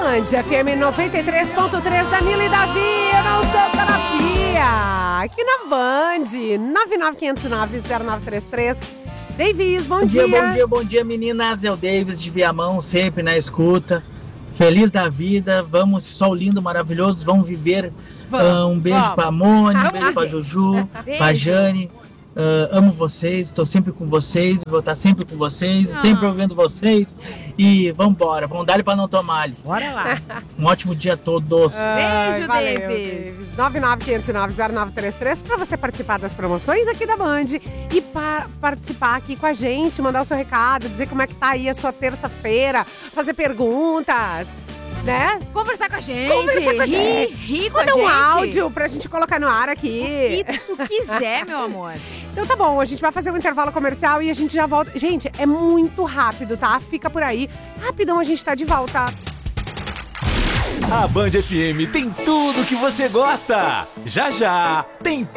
Band FM 93.3, Danilo e Davi, eu não sou terapia. Aqui na Band, 995090933. Davis, bom dia. Bom dia, meninas. É o Davis de Viamão, sempre na escuta. Feliz da vida, vamos, sol lindo, maravilhoso, vamos viver. Um beijo pra Mônica, um beijo pra Juju, pra Jane. Amo vocês, estou sempre com vocês, vou estar sempre com vocês, sempre ouvindo vocês. E vambora, vamos dar pra não tomar. Bora lá. Um ótimo dia a todos. Beijo, Davis. 995090933 para você participar das promoções aqui da Band e participar aqui com a gente, mandar o seu recado, dizer como é que tá aí a sua terça-feira, fazer perguntas, né? Conversar com a gente. Rir com a gente. Manda um áudio pra gente colocar no ar aqui. O que tu quiser, meu amor. Então tá bom, a gente vai fazer um intervalo comercial e a gente já volta. Gente, é muito rápido, tá? Fica por aí. Rapidão a gente tá de volta. A Band FM tem tudo que você gosta. Já já tem